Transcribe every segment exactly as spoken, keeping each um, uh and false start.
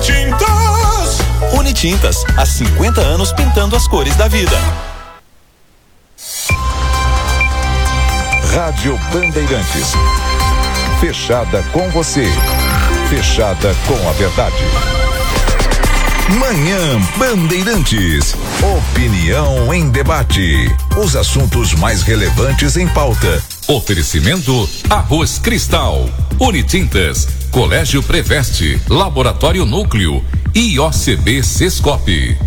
Unitintas. Unitintas, há cinquenta anos pintando as cores da vida. Rádio Bandeirantes. Fechada com você. Fechada com a verdade. Manhã Bandeirantes. Opinião em debate. Os assuntos mais relevantes em pauta. Oferecimento Arroz Cristal, Unitintas, Colégio Preveste, Laboratório Núcleo e O C B Sescope.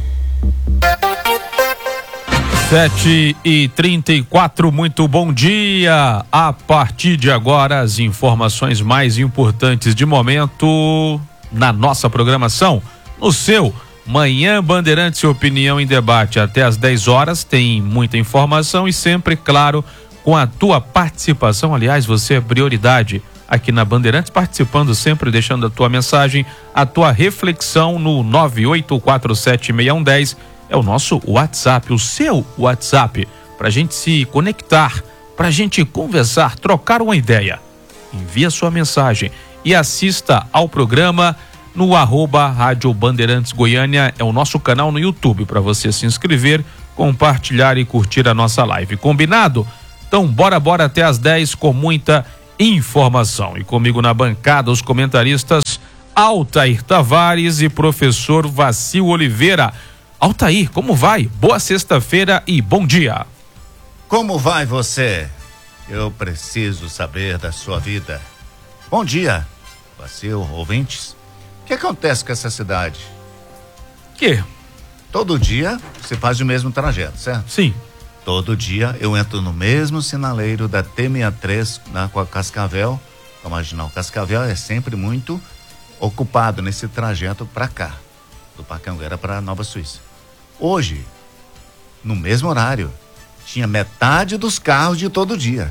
Sete e trinta e quatro, muito bom dia. A partir de agora, as informações mais importantes de momento na nossa programação, no seu Manhã Bandeirantes, opinião em debate. Até às dez horas tem muita informação e sempre, claro, com a tua participação. Aliás, você é prioridade aqui na Bandeirantes, participando sempre, deixando a tua mensagem, a tua reflexão no nove oito quatro sete seis um um zero. É o nosso WhatsApp, o seu WhatsApp, pra gente se conectar, pra gente conversar, trocar uma ideia. Envie a sua mensagem e assista ao programa no arroba Rádio Bandeirantes Goiânia, é o nosso canal no YouTube, para você se inscrever, compartilhar e curtir a nossa live. Combinado? Então bora, bora até às dez com muita informação. E comigo na bancada os comentaristas Altair Tavares e professor Vacil Oliveira. Altair, como vai? Boa sexta-feira e bom dia. Como vai você? Eu preciso saber da sua vida. Bom dia, Vacil, ouvintes. O que acontece com essa cidade? Que? Todo dia você faz o mesmo trajeto, certo? Sim. Todo dia eu entro no mesmo sinaleiro da T sessenta e três na com a Cascavel. A Marginal Cascavel é sempre muito ocupado nesse trajeto para cá, do Parque Anguera para Nova Suíça. Hoje, no mesmo horário, tinha metade dos carros de todo dia.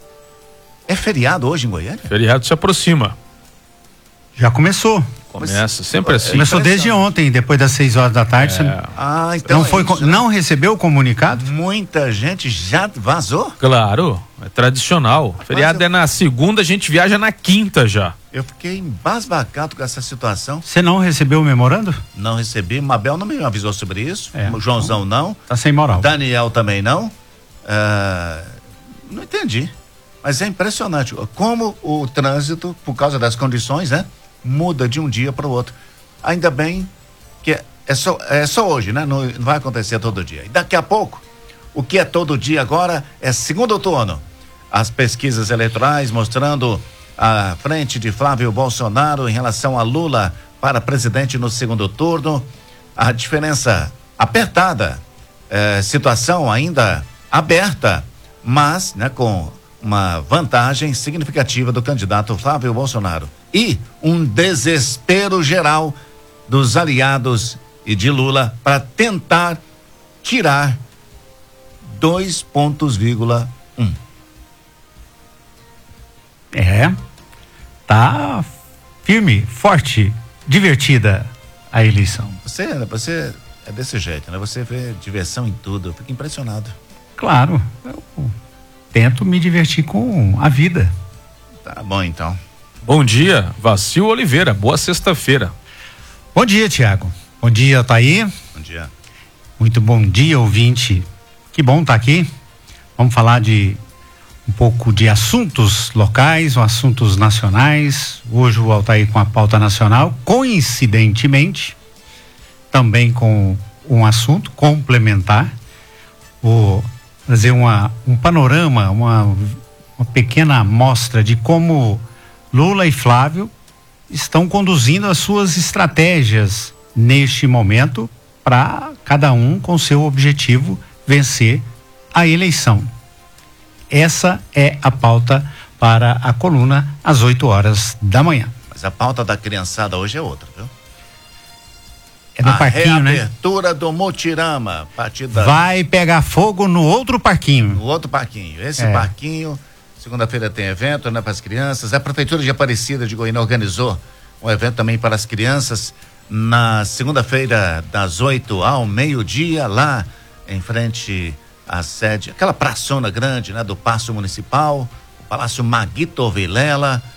É feriado hoje em Goiânia? Feriado se aproxima. Já começou. Começa, sempre assim. Começou desde ontem, depois das seis horas da tarde. É. Você Ah, então não, foi, é isso, não recebeu o comunicado? Muita gente já vazou? Claro, é tradicional. Feriado eu... é na segunda, a gente viaja na quinta já. Eu fiquei embasbacado com essa situação. Você não recebeu o memorando? Não recebi, Mabel não me avisou sobre isso, É, o Joãozão não. Tá sem moral. Daniel também não. Ah, não entendi. Mas é impressionante como o trânsito, por causa das condições, né, muda de um dia para o outro. Ainda bem que é, é, só, é só hoje, né? Não, não vai acontecer todo dia. E daqui a pouco, o que é todo dia agora é segundo turno. As pesquisas eleitorais mostrando a frente de Flávio Bolsonaro em relação a Lula para presidente no segundo turno. A diferença apertada, é, situação ainda aberta, mas, né, com uma vantagem significativa do candidato Flávio Bolsonaro e um desespero geral dos aliados e de Lula para tentar tirar dois pontos vírgula um. É, tá firme, forte, divertida a eleição. Você, você é desse jeito, né? Você vê diversão em tudo, eu fico impressionado. Claro, eu tento me divertir com a vida. Tá bom, então. Bom dia, Vacil Oliveira, boa sexta-feira. Bom dia, Tiago. Bom dia, Thaí. Bom dia. Muito bom dia, ouvinte. Que bom estar aqui. Vamos falar de um pouco de assuntos locais, assuntos nacionais. Hoje o Altair com a pauta nacional, coincidentemente, também com um assunto complementar. Vou fazer uma, um panorama, uma, uma pequena amostra de como Lula e Flávio estão conduzindo as suas estratégias neste momento para cada um com seu objetivo vencer a eleição. Essa é a pauta para a coluna às oito horas da manhã. Mas a pauta da criançada hoje é outra, viu? É do a parquinho, né? reabertura do Mutirama, partida Vai pegar fogo no outro parquinho. no outro parquinho. Esse É. parquinho, segunda-feira tem evento, né, para as crianças. A Prefeitura de Aparecida de Goiânia organizou um evento também para as crianças na segunda-feira, das oito ao meio-dia, lá em frente à sede, aquela praçona grande, né, do Paço Municipal, o Palácio Maguito Vilela.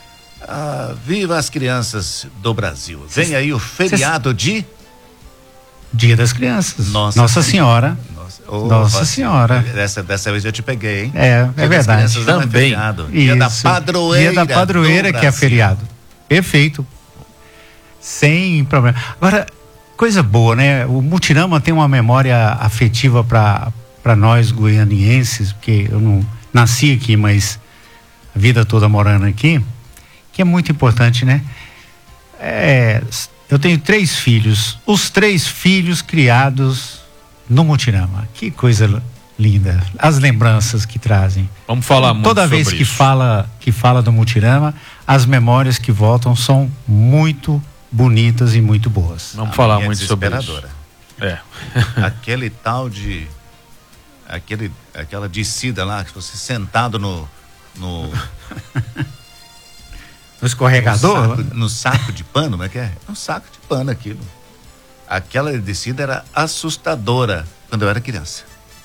Ah, viva as crianças do Brasil. Vem aí o feriado Cês... de... Dia das Crianças. Nossa, Nossa Senhora. Nossa, oh, Nossa Senhora. Dessa, dessa vez eu te peguei, hein? É, é verdade. Também. É Dia da Padroeira. Dia da Padroeira que é feriado. Perfeito. Sem problema. Agora, coisa boa, né? O Mutirama tem uma memória afetiva para para nós goianienses, porque eu não nasci aqui, mas a vida toda morando aqui, que é muito importante, né? É, eu tenho três filhos, os três filhos criados no Mutirama. Que coisa linda, as lembranças que trazem. Vamos falar muito Toda vez sobre que isso. fala que fala do Mutirama, as memórias que voltam são muito bonitas e muito boas. Vamos A falar minha muito sobre isso. desesperadora. É. Aquele tal de aquele aquela descida lá, que você sentado no no No escorregador? No saco, no saco de pano, como é que é? É um saco de pano aquilo. Aquela descida era assustadora quando eu era criança.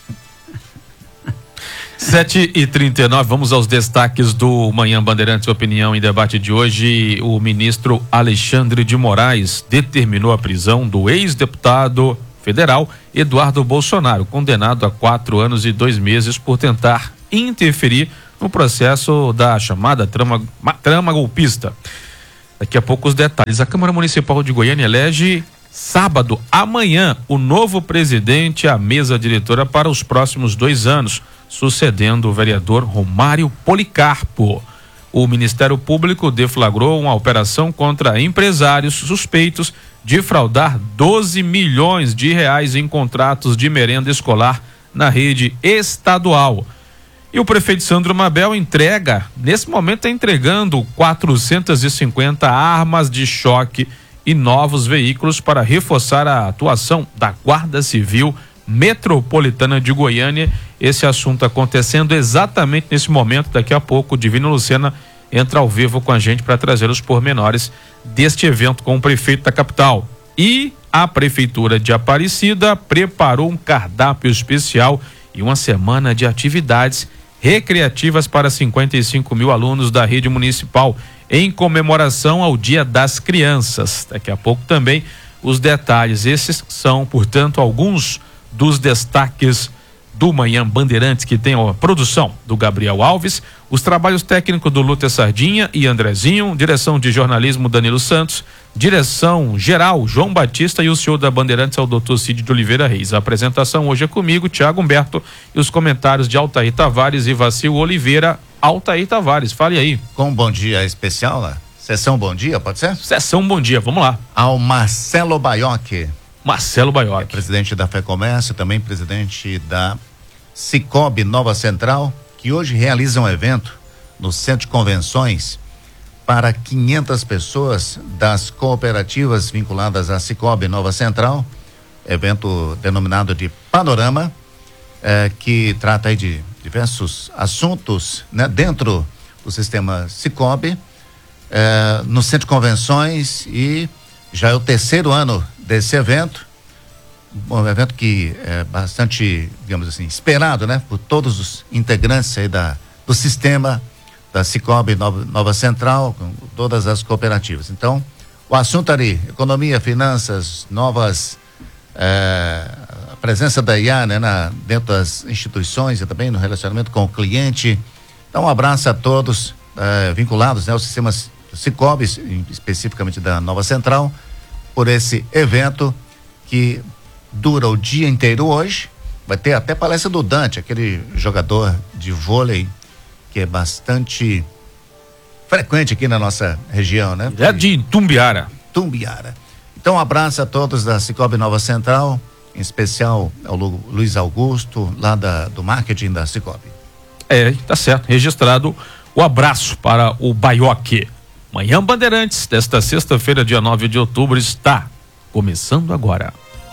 sete e trinta e nove, vamos aos destaques do Manhã Bandeirantes Opinião em Debate de hoje. O ministro Alexandre de Moraes determinou a prisão do ex-deputado federal Eduardo Bolsonaro, condenado a quatro anos e dois meses por tentar interferir no processo da chamada trama, trama golpista. Daqui a pouco os detalhes. A Câmara Municipal de Goiânia elege sábado, amanhã, o novo presidente à mesa diretora para os próximos dois anos, sucedendo o vereador Romário Policarpo. O Ministério Público deflagrou uma operação contra empresários suspeitos de fraudar doze milhões de reais em contratos de merenda escolar na rede estadual. E o prefeito Sandro Mabel entrega, nesse momento está entregando quatrocentas e cinquenta armas de choque e novos veículos para reforçar a atuação da Guarda Civil Metropolitana de Goiânia. Esse assunto acontecendo exatamente nesse momento. Daqui a pouco o Divino Lucena entra ao vivo com a gente para trazer os pormenores deste evento com o prefeito da capital. E a Prefeitura de Aparecida preparou um cardápio especial e uma semana de atividades recreativas para cinquenta e cinco mil alunos da rede municipal, em comemoração ao Dia das Crianças. Daqui a pouco também os detalhes. Esses são, portanto, alguns dos destaques do Manhã Bandeirantes, que tem a produção do Gabriel Alves, os trabalhos técnicos do Lúcia Sardinha e Andrezinho, direção de jornalismo Danilo Santos, direção geral João Batista e o senhor da Bandeirantes é o doutor Cid de Oliveira Reis. A apresentação hoje é comigo, Tiago Humberto, e os comentários de Altair Tavares e Vacil Oliveira. Altair Tavares, fale aí. Com um bom dia especial lá, sessão bom dia, pode ser? Sessão bom dia, vamos lá. Ao Marcelo Baioc. Marcelo Baioc. É presidente da FEComércio, também presidente da Cicobi Nova Central, que hoje realiza um evento no Centro de Convenções para quinhentas pessoas das cooperativas vinculadas à Cicobi Nova Central, evento denominado de Panorama, eh, que trata aí de diversos assuntos, né, dentro do sistema Cicobi, eh, no Centro de Convenções, e já é o terceiro ano desse evento. Um evento que é bastante, digamos assim, esperado, né? Por todos os integrantes aí da, do sistema da Cicobi Nova, Nova Central, com todas as cooperativas. Então, o assunto ali, economia, finanças, novas, é, a presença da I A, né? Na, dentro das instituições e também no relacionamento com o cliente. Então, um abraço a todos é, vinculados, né? Aos sistemas Cicobi, especificamente da Nova Central, por esse evento que dura o dia inteiro hoje. Vai ter até palestra do Dante, aquele jogador de vôlei que é bastante frequente aqui na nossa região, né? É de Tumbiara. Tumbiara. Então, um abraço a todos da Cicobi Nova Central, em especial ao Lu, Luiz Augusto, lá da, do marketing da Cicobi. É, tá certo. Registrado o abraço para o Baioc. Manhã Bandeirantes, desta sexta-feira, dia nove de outubro, está começando agora.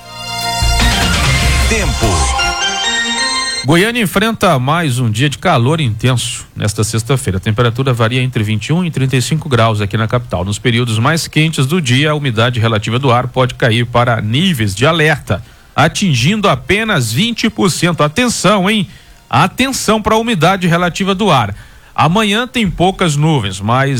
Tempo. Goiânia enfrenta mais um dia de calor intenso nesta sexta-feira. A temperatura varia entre vinte e um e trinta e cinco graus aqui na capital. Nos períodos mais quentes do dia, a umidade relativa do ar pode cair para níveis de alerta, atingindo apenas vinte por cento. Atenção, hein? Atenção para a umidade relativa do ar. Amanhã tem poucas nuvens, mas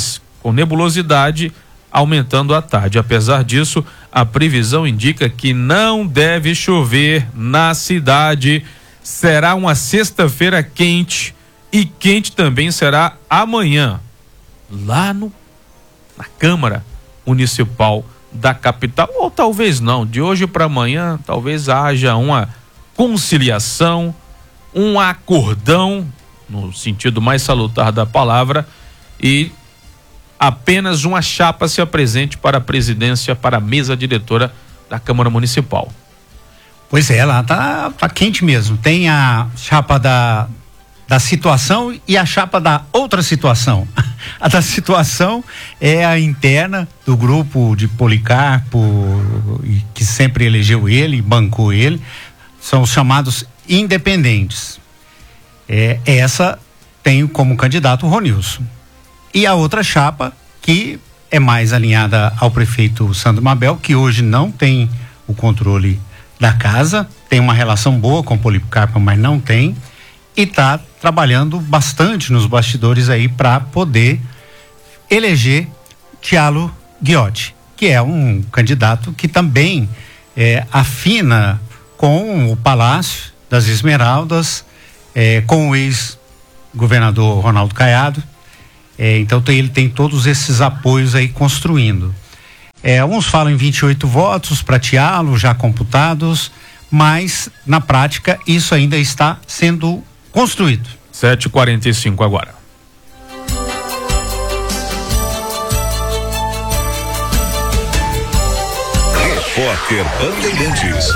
com nebulosidade aumentando à tarde. Apesar disso, a previsão indica que não deve chover na cidade. Será uma sexta-feira quente e quente também será amanhã, lá no, na Câmara Municipal da capital, ou talvez não, de hoje para amanhã talvez haja uma conciliação, um acordão, no sentido mais salutar da palavra, e apenas uma chapa se apresente para a presidência, para a mesa diretora da Câmara Municipal. Pois é, lá tá, tá quente mesmo. Tem a chapa da, da situação e a chapa da outra situação. A da situação é a interna do grupo de Policarpo, que sempre elegeu ele, bancou ele. São os chamados independentes. É, essa tem como candidato o Ronilson. E a outra chapa, que é mais alinhada ao prefeito Sandro Mabel, que hoje não tem o controle da casa, tem uma relação boa com o Policarpo, mas não tem, e está trabalhando bastante nos bastidores aí para poder eleger Thialo Ghiotti, que é um candidato que também é, afina com o Palácio das Esmeraldas, é, com o ex-governador Ronaldo Caiado. É, então tem, ele tem todos esses apoios aí construindo. É, uns falam em vinte e oito votos para Thialo, já computados, mas na prática isso ainda está sendo construído. sete e quarenta e cinco agora. Repórter Bandeirantes.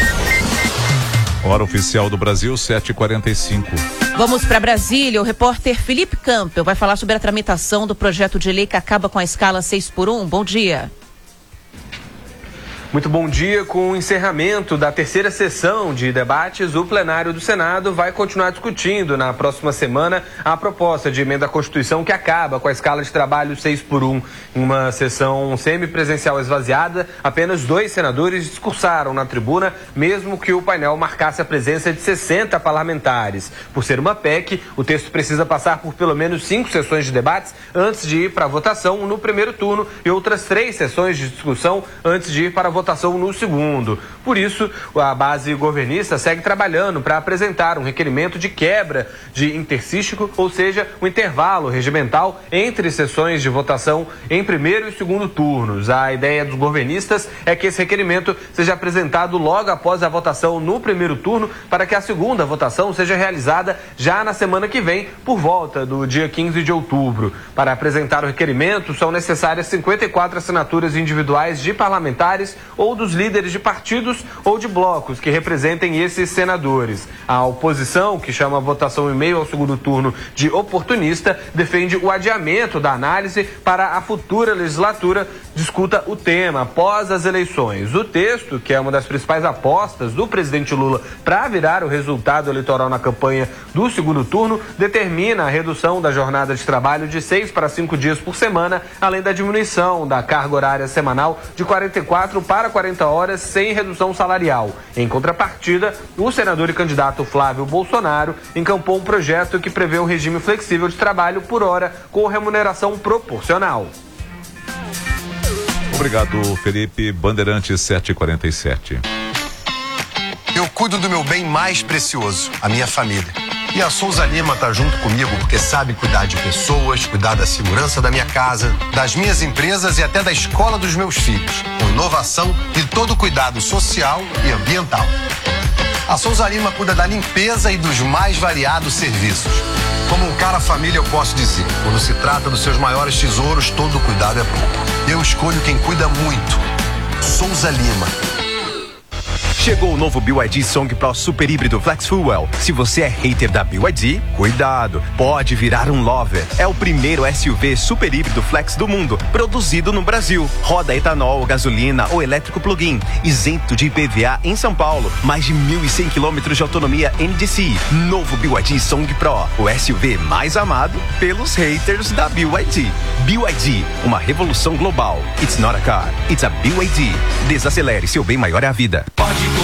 Hora oficial do Brasil, sete e quarenta e cinco. Vamos para Brasília. O repórter Felipe Campbell vai falar sobre a tramitação do projeto de lei que acaba com a escala seis por um. Bom dia. Muito bom dia. Com o encerramento da terceira sessão de debates, o plenário do Senado vai continuar discutindo na próxima semana a proposta de emenda à Constituição que acaba com a escala de trabalho seis por um. Em uma sessão semipresencial esvaziada, apenas dois senadores discursaram na tribuna, mesmo que o painel marcasse a presença de sessenta parlamentares. Por ser uma P E C, o texto precisa passar por pelo menos cinco sessões de debates antes de ir para a votação no primeiro turno e outras três sessões de discussão antes de ir para a votação no segundo. Por isso, a base governista segue trabalhando para apresentar um requerimento de quebra de interstístico, ou seja, o um intervalo regimental entre sessões de votação em primeiro e segundo turnos. A ideia dos governistas é que esse requerimento seja apresentado logo após a votação no primeiro turno, para que a segunda votação seja realizada já na semana que vem, por volta do dia quinze de outubro. Para apresentar o requerimento, são necessárias cinquenta e quatro assinaturas individuais de parlamentares ou dos líderes de partidos ou de blocos que representem esses senadores. A oposição, que chama a votação em meio ao segundo turno de oportunista, defende o adiamento da análise para a futura legislatura discuta o tema após as eleições. O texto, que é uma das principais apostas do presidente Lula para virar o resultado eleitoral na campanha do segundo turno, determina a redução da jornada de trabalho de seis para cinco dias por semana, além da diminuição da carga horária semanal de quarenta e quatro para quarenta horas sem redução salarial. Em contrapartida, o senador e candidato Flávio Bolsonaro encampou um projeto que prevê um regime flexível de trabalho por hora com remuneração proporcional. Obrigado, Felipe. Bandeirantes sete e quarenta e sete. Eu cuido do meu bem mais precioso, a minha família. E a Souza Lima tá junto comigo porque sabe cuidar de pessoas, cuidar da segurança da minha casa, das minhas empresas e até da escola dos meus filhos, com inovação e todo cuidado social e ambiental. A Souza Lima cuida da limpeza e dos mais variados serviços. Como um cara família, eu posso dizer, quando se trata dos seus maiores tesouros, todo cuidado é pouco. Eu escolho quem cuida muito. Souza Lima. Chegou o novo B Y D Song Pro Super Híbrido Flex Fuel. Se você é hater da B Y D, cuidado, pode virar um lover. É o primeiro S U V super híbrido flex do mundo, produzido no Brasil. Roda etanol, gasolina ou elétrico plug-in, isento de I P V A em São Paulo. Mais de mil e cem quilômetros de autonomia N D C I. Novo B Y D Song Pro, o S U V mais amado pelos haters da B Y D. B Y D, uma revolução global. It's not a car, it's a B Y D. Desacelere, seu bem maior é a vida. Pode